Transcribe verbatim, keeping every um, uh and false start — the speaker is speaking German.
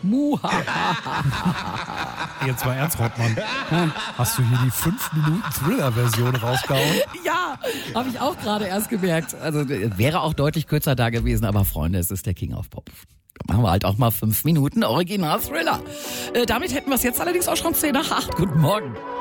Muhaha. Jetzt mal ernst, Rottmann. Hast du hier die fünf Minuten Thriller-Version rausgehauen? Ja, habe ich auch gerade erst gemerkt. Also wäre auch deutlich kürzer da gewesen, aber Freunde, es ist der King of Pop. Da machen wir halt auch mal fünf Minuten Original-Thriller. Äh, damit hätten wir es jetzt allerdings auch schon zehn nach acht. Guten Morgen.